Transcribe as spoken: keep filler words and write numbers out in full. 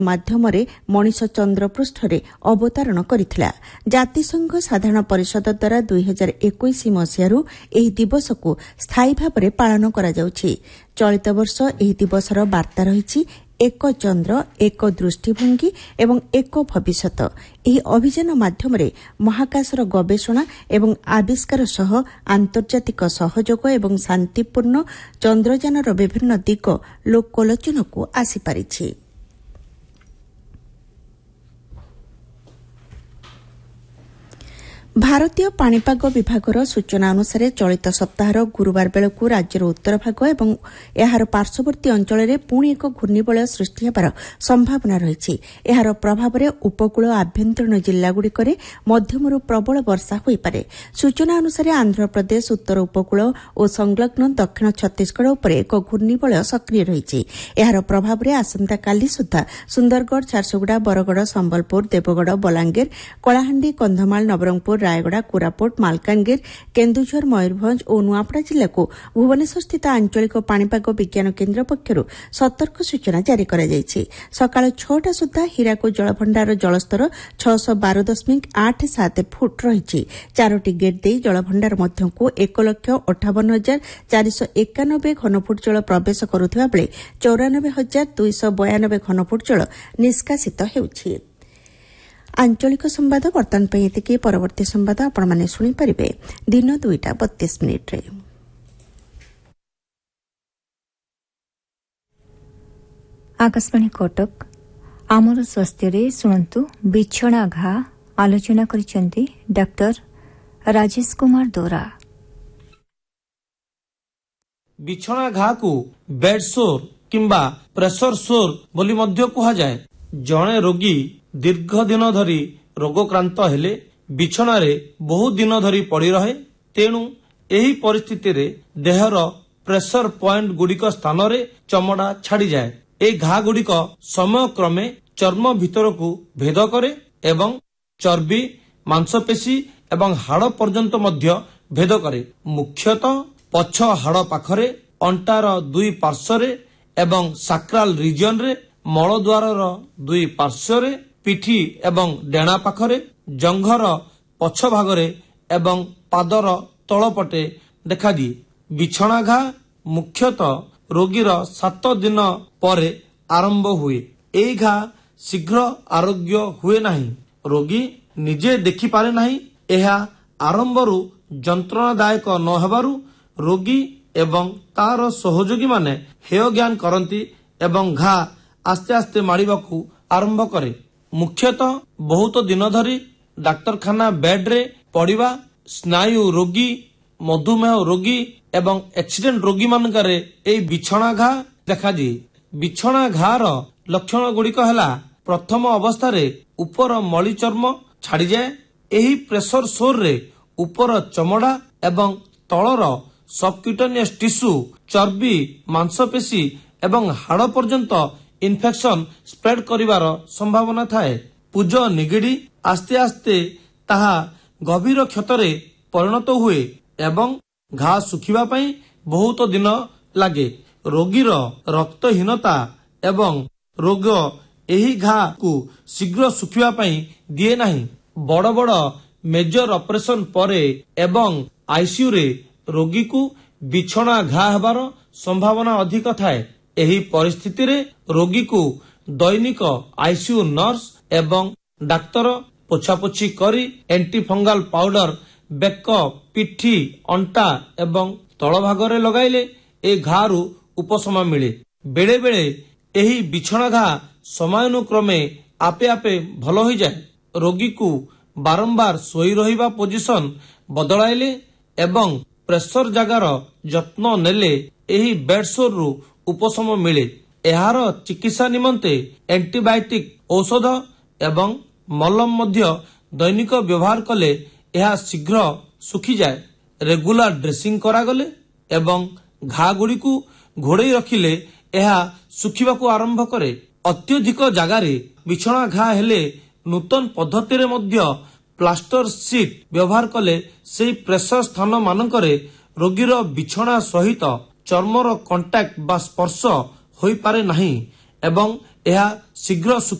ମାଧ୍ୟମରେ ମଣିଷ ଚନ୍ଦ୍ରପୃଷ୍ଠରେ ଅବତରଣ କରିଥିଲା। ଜାତିସଂଘ ସାଧାରଣ ପରିଷଦ ଦ୍ୱାରା ଦୁଇ ହଜାର ଏକୋଇଶ ମସିହାରୁ ଏହି ଦିବସକୁ ସ୍ଥାୟୀ ଭାବରେ ପାଳନ କରାଯାଉଛି। ଚଳିତ ବର୍ଷ ଏହି ଦିବସର ବାର୍ତ୍ତା ରହିଛି ଏକ ଚନ୍ଦ୍ର, ଏକ ଦୃଷ୍ଟିଭଙ୍ଗୀ ଏବଂ ଏକ ଭବିଷ୍ୟତ। ଏହି ଅଭିଯାନ ମାଧ୍ୟମରେ ମହାକାଶର ଗବେଷଣା ଏବଂ ଆବିଷ୍କାର ସହ ଆନ୍ତର୍ଜାତିକ ସହଯୋଗ ଏବଂ ଶାନ୍ତିପୂର୍ଣ୍ଣ ଚନ୍ଦ୍ରଯାନର ବିଭିନ୍ନ ଦିଗ ଲୋକଲୋଚନକୁ ଆସିପାରିଛି। ଭାରତୀୟ ପାଣିପାଗ ବିଭାଗର ସୂଚନା ଅନୁସାରେ ଚଳିତ ସପ୍ତାହର ଗୁରୁବାର ବେଳକୁ ରାଜ୍ୟର ଉତ୍ତର ଭାଗ ଏବଂ ଏହାର ପାର୍ଶ୍ୱବର୍ତ୍ତୀ ଅଞ୍ଚଳରେ ପୁଣି ଏକ ଘୂର୍ଣ୍ଣିବଳୟ ସୃଷ୍ଟି ହେବାର ସମ୍ଭାବନା ରହିଛି। ଏହାର ପ୍ରଭାବରେ ଉପକୂଳ ଆଭ୍ୟନ୍ତରୀଣ ଜିଲ୍ଲାଗୁଡ଼ିକରେ ମଧ୍ୟମରୁ ପ୍ରବଳ ବର୍ଷା ହୋଇପାରେ। ସୂଚନା ଅନୁସାରେ ଆନ୍ଧ୍ରପ୍ରଦେଶ ଉତ୍ତର ଉପକୂଳ ଓ ସଂଲଗ୍ନ ଦକ୍ଷିଣ ଛତିଶଗଡ଼ ଉପରେ ଏକ ଘୂର୍ଣ୍ଣିବଳୟ ସକ୍ରିୟ ରହିଛି। ଏହାର ପ୍ରଭାବରେ ଆସନ୍ତାକାଲି ସୁଦ୍ଧା ସୁନ୍ଦରଗଡ଼, ଝାରସୁଗୁଡ଼ା, ବରଗଡ଼, ସମ୍ବଲପୁର, ଦେବଗଡ଼, ବଲାଙ୍ଗୀର, କଳାହାଣ୍ଡି, କନ୍ଧମାଳ, ନବରଙ୍ଗପୁର, ରାୟଗଡ଼ା, କୋରାପୁଟ, ମାଲକାନଗିରି, କେନ୍ଦୁଝର, ମୟୂରଭଞ୍ଜ ଓ ନୂଆପଡ଼ା ଜିଲ୍ଲାକୁ ଭୁବନେଶ୍ୱରସ୍ଥିତ ଆଞ୍ଚଳିକ ପାଣିପାଗ ବିଜ୍ଞାନ କେନ୍ଦ୍ର ପକ୍ଷରୁ ସତର୍କ ସୂଚନା ଜାରି କରାଯାଇଛି। ସକାଳ ଛଅଟା ସୁଦ୍ଧା ହୀରାକୁଦ ଜଳଭଣ୍ଡାରର ଜଳସ୍ତର ଛଅଶହ ବାର ଦଶମିକ ଆଠ ସାତ ଫୁଟ ରହିଛି। ଚାରୋଟି ଗେଟ୍ ଦେଇ ଜଳଭଣ୍ଡାର ମଧ୍ୟକୁ ଏକ ଲକ୍ଷ ଅଠାବନ ହଜାର ଚାରିଶହ ଏକାନବେ ଘନଫୁଟ ଜଳ ପ୍ରବେଶ କରୁଥିବା ବେଳେ ଚଉରାନବେ ହଜାର ଦୁଇଶହ ବୟାନବେ ଘନଫୁଟ ଜଳ ନିଷ୍କାସିତ ହେଉଛି। ଆଞ୍ଚଳିକ ସମ୍ବାଦ ବର୍ତ୍ତମାନ ପାଇଁ ଏତିକି। ପରବର୍ତ୍ତୀ ସମ୍ବାଦ ଆପଣମାନେ ଶୁଣିପାରିବେ ଦିନ ଦୁଇଟା ବତିଶ ମିନିଟ୍ରେ। ଆକାଶବାଣୀ କଟକ ଆମର ସ୍ୱାସ୍ଥ୍ୟରେ ଶୁଣନ୍ତୁ ବିଛଣା ଘା ଆଲୋଚନା କରିଛନ୍ତି ଡାକ୍ତର ରାଜେଶ କୁମାର ଦୋରା। ବିଛଣା ଘାକୁ ବେଡ୍ ସୋର କିମ୍ବା ପ୍ରେସର ସୋର ବୋଲି ମଧ୍ୟ କୁହାଯାଏ। ଜଣେ ରୋଗୀ ଦୀର୍ଘ ଦିନ ଧରି ରୋଗକ୍ରାନ୍ତ ହେଲେ ବିଛଣାରେ ବହୁ ଦିନ ଧରି ପଡ଼ି ରହେ। ତେଣୁ ଏହି ପରିସ୍ଥିତିରେ ଦେହର ପ୍ରେସର ପଏଣ୍ଟ ଗୁଡ଼ିକ ସ୍ଥାନରେ ଚମଡ଼ା ଛାଡ଼ିଯାଏ। ଏହି ଘା ଗୁଡ଼ିକ ସମୟକ୍ରମେ ଚର୍ମ ଭିତରକୁ ଭେଦ କରେ ଏବଂ ଚର୍ବି, ମାଂସପେଶୀ ଏବଂ ହାଡ଼ ପର୍ଯ୍ୟନ୍ତ ମଧ୍ୟ ଭେଦ କରେ। ମୁଖ୍ୟତଃ ପଛ ହାଡ଼ ପାଖରେ, ଅଣ୍ଟାର ଦୁଇ ପାର୍ଶ୍ୱରେ ଏବଂ ସାକ୍ରାଲ ରିଜିଅନରେ, ମଳଦ୍ୱାରର ଦୁଇ ପାର୍ଶ୍ୱରେ, ପିଠି ଏବଂ ଡେଣା ପାଖରେ, ଜଙ୍ଘର ପଛ ଭାଗରେ ଏବଂ ପାଦର ତଳପଟେ ଦେଖାଦିଏ। ବିଛଣା ଘା ମୁଖ୍ୟତଃ ରୋଗୀର ସାତ ଦିନ ପରେ ଆରମ୍ଭ ହୁଏ। ଏହି ଘା ଶୀଘ୍ର ଆରୋଗ୍ୟ ହୁଏ ନାହିଁ। ରୋଗୀ ନିଜେ ଦେଖିପାରେ ନାହିଁ। ଏହା ଆରମ୍ଭରୁ ଯନ୍ତ୍ରଣାଦାୟକ ନ ହେବାରୁ ରୋଗୀ ଏବଂ ତାର ସହଯୋଗୀମାନେ ହେୟ ଜ୍ଞାନ କରନ୍ତି ଏବଂ ଘା ଆସ୍ତେ ଆସ୍ତେ ମାଡ଼ିବାକୁ ଆରମ୍ଭ କରେ। ମୁଖ୍ୟତଃ ବହୁତ ଦିନ ଧରି ଡାକ୍ତରଖାନା ବେଡ୍ରେ ପଡ଼ିବା, ସ୍ନାୟୁ ରୋଗୀ, ମଧୁମେହ ରୋଗୀ ଏବଂ ଆକ୍ସିଡେଣ୍ଟ ରୋଗୀମାନଙ୍କରେ ଏହି ବିଛଣା ଘା ଦେଖାଦିଏ। ବିଛଣା ଘାର ଲକ୍ଷଣ ଗୁଡ଼ିକ ହେଲା, ପ୍ରଥମ ଅବସ୍ଥାରେ ଉପର ମଳି ଚର୍ମ ଛାଡ଼ିଯାଏ। ଏହି ପ୍ରେସର ସୋରରେ ଉପର ଚମଡ଼ା ଏବଂ ତଳର ସବକ୍ୟୁଟାନିୟସ୍ ଟିସ୍ୟୁ, ଚର୍ବି, ମାଂସପେଶୀ ଏବଂ ହାଡ଼ ପର୍ଯ୍ୟନ୍ତ ଇନଫେକ୍ସନ ସ୍ପ୍ରେଡ କରିବାର ସମ୍ଭାବନା ଥାଏ। ପୁଜ ନିଗିଡ଼ି ଆସ୍ତେ ଆସ୍ତେ ତାହା ଗଭୀର କ୍ଷତରେ ପରିଣତ ହୁଏ ଏବଂ ଘା ଶୁଖିବା ପାଇଁ ବହୁତ ଦିନ ଲାଗେ। ରୋଗୀର ରକ୍ତହୀନତା ଏବଂ ରୋଗ ଏହି ଘାକୁ ଶୀଘ୍ର ଶୁଖିବା ପାଇଁ ଦିଏ ନାହିଁ। ବଡ଼ ବଡ଼ ମେଜର ଅପରେସନ ପରେ ଏବଂ ଆଇସିୟୁରେ ରୋଗୀକୁ ବିଛଣା ଘା ହେବାର ସମ୍ଭାବନା ଅଧିକ ଥାଏ। ଏହି ପରିସ୍ଥିତିରେ ରୋଗୀକୁ ଦୈନିକ ଆଇସିୟୁ ନର୍ସ ଏବଂ ଡାକ୍ତର ପୋଛାପୋଛି କରି ଏଣ୍ଟିଫଙ୍ଗଲ ପାଉଡର ବେକ, ପିଠି, ଅଣ୍ଟା ଏବଂ ତଳ ଭାଗରେ ଲଗାଇଲେ ଏ ଘାରୁ ଉପଶମ ମିଳେ। ବେଳେବେଳେ ଏହି ବିଛଣା ଘା ସମୟାନୁକ୍ରମେ ଆପେ ଆପେ ଭଲ ହୋଇଯାଏ। ରୋଗୀକୁ ବାରମ୍ବାର ଶୋଇ ରହିବା ପୋଜିସନ ବଦଳାଇଲେ ଏବଂ ପ୍ରେସର ଜାଗାର ଯତ୍ନ ନେଲେ ଏହି ବେଡ୍ ସୋରରୁ ଉପଶମ ମିଳେ। ଏହାର ଚିକିତ୍ସା ନିମନ୍ତେ ଆଣ୍ଟିବାୟୋଟିକ ଔଷଧ ଏବଂ ମଲମ ମଧ୍ୟ ଦୈନିକ ବ୍ୟବହାର କଲେ ଏହା ଶୀଘ୍ର ଶୁଖିଯାଏ। ରେଗୁଲାର ଡ୍ରେସିଂ କରାଗଲେ ଏବଂ ଘା ଗୁଡ଼ିକୁ ଘୋଡ଼େଇ ରଖିଲେ ଏହା ଶୁଖିବାକୁ ଆରମ୍ଭ କରେ। ଅତ୍ୟଧିକ ଜାଗାରେ ବିଛଣା ଘା ହେଲେ ନୂତନ ପଦ୍ଧତିରେ ମଧ୍ୟ ପ୍ଲାଷ୍ଟର ସିଟ୍ ବ୍ୟବହାର କଲେ ସେହି ପ୍ରେସର ସ୍ଥାନ ମାନଙ୍କରେ ରୋଗୀର ବିଛଣା ସହିତ ଚର୍ମର କଣ୍ଟାକ୍ଟ ବା ସ୍ପର୍ଶ ହୋଇପାରେ ନାହିଁ ଏବଂ ଏହା ଶୀଘ୍ର